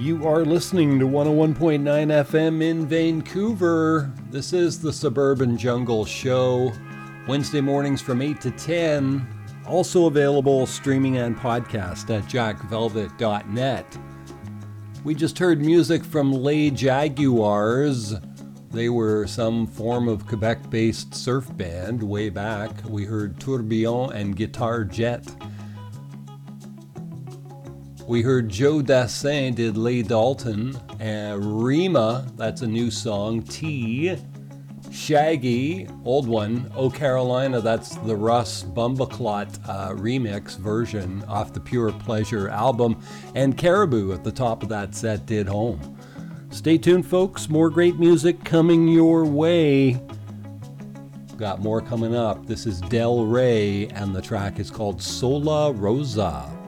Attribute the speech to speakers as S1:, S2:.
S1: You are listening to 101.9 FM in Vancouver. This is the Suburban Jungle Show. Wednesday mornings from 8 to 10. Also available streaming and podcast at jackvelvet.net. We just heard music from Les Jaguars. They were some form of Quebec-based surf band way back. We heard Tourbillon and Guitar Jet. We heard Joe Dassin did Les Dalton, and Rima, that's a new song, T, Shaggy, old one, Oh Carolina, that's the Russ Bumbleclot remix version off the Pure Pleasure album, and Caribou at the top of that set did Home. Stay tuned, folks, more great music coming your way. Got more coming up. This is Del Rey, and the track is called Sola Rosa.